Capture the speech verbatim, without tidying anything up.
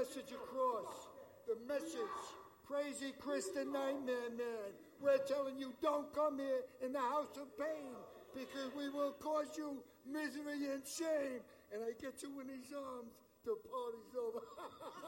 message across. The message. Crazy Chris the Nightmare Man. We're telling you, don't come here in the house of pain, because we will cause you misery and shame. And I get you in his arms. The party's over.